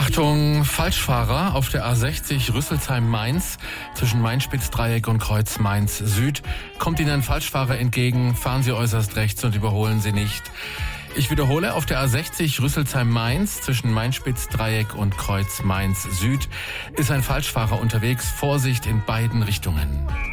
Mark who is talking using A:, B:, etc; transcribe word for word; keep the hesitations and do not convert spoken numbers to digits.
A: Achtung, Falschfahrer auf der A sechzig Rüsselsheim-Mainz zwischen Main-Spitz-Dreieck und Kreuz Mainz-Süd. Kommt Ihnen ein Falschfahrer entgegen, fahren Sie äußerst rechts und überholen Sie nicht. Ich wiederhole, auf der A sechzig Rüsselsheim-Mainz zwischen Main-Spitz-Dreieck und Kreuz Mainz-Süd ist ein Falschfahrer unterwegs. Vorsicht in beiden Richtungen.